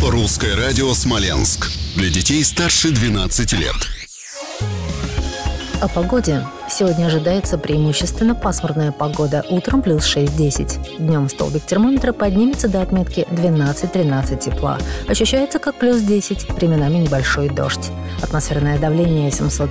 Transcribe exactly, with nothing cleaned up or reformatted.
Русское радио «Смоленск». Для детей старше двенадцати лет. О погоде. Сегодня ожидается преимущественно пасмурная погода. Утром плюс шесть-десять. Днем столбик термометра поднимется до отметки двенадцать-тринадцать тепла. Ощущается как плюс десять, временами небольшой дождь. Атмосферное давление семьсот